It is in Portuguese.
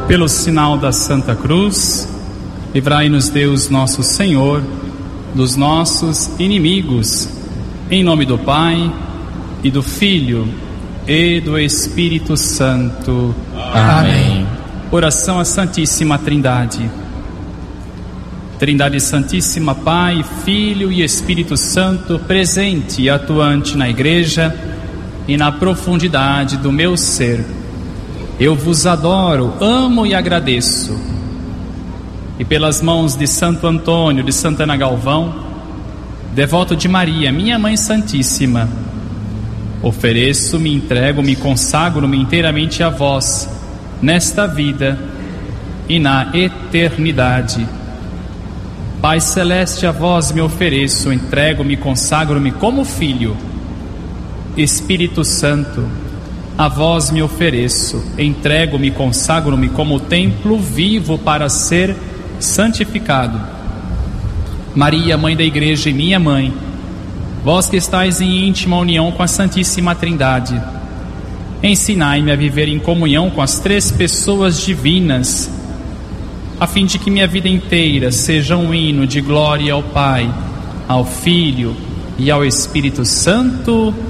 Pelo sinal da Santa Cruz, livrai-nos Deus nosso Senhor dos nossos inimigos. Em nome do Pai, e do Filho, e do Espírito Santo. Amém. Oração à Santíssima Trindade. Trindade Santíssima, Pai, Filho e Espírito Santo, presente e atuante na Igreja e na profundidade do meu ser. Eu vos adoro, amo e agradeço. E pelas mãos de Santo Antônio, de Santa Ana Galvão, devoto de Maria, minha Mãe Santíssima, ofereço, me entrego, me consagro-me inteiramente a vós, nesta vida e na eternidade. Pai Celeste, a vós me ofereço, entrego-me, consagro-me como filho. Espírito Santo, a vós me ofereço, entrego-me, consagro-me como templo vivo para ser santificado. Maria, Mãe da Igreja e minha Mãe, vós que estáis em íntima união com a Santíssima Trindade, ensinai-me a viver em comunhão com as três pessoas divinas, a fim de que minha vida inteira seja um hino de glória ao Pai, ao Filho e ao Espírito Santo.